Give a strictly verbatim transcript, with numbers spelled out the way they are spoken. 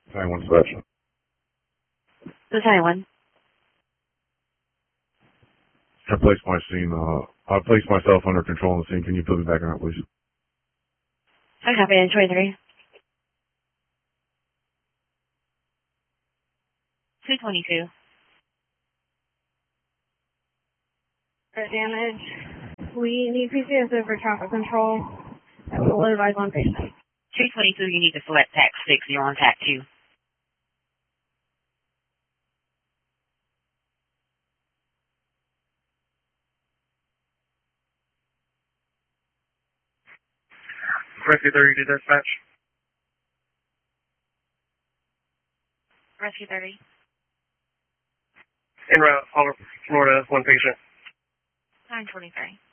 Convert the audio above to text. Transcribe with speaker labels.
Speaker 1: Taiwan Special.
Speaker 2: The Taiwan.
Speaker 1: I placed my scene, uh, I placed myself under control on the scene. Can you put me back on it, please?
Speaker 2: I copy in twenty-three. two twenty-two.
Speaker 3: Damage. We need P C S O for traffic control. And we'll advise on patient.
Speaker 2: two twenty-two, you need to select tack six. You're on tack two.
Speaker 4: Rescue thirty to dispatch.
Speaker 2: Rescue thirty.
Speaker 4: En route, Florida, one patient.
Speaker 2: nine twenty-three.